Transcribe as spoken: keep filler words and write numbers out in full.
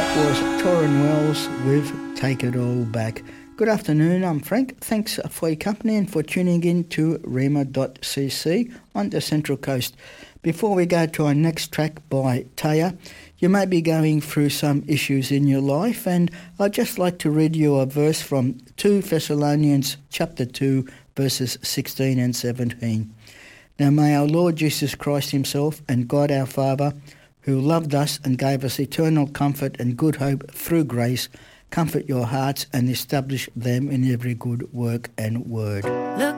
was Torrin Wells with Take It All Back. Good afternoon, I'm Frank. Thanks for your company and for tuning in to rhema dot c c on the Central Coast. Before we go to our next track by Taya, you may be going through some issues in your life, and I'd just like to read you a verse from Second Thessalonians chapter two, verses sixteen and seventeen. Now may our Lord Jesus Christ himself and God our Father, who loved us and gave us eternal comfort and good hope through grace, comfort your hearts and establish them in every good work and word. Look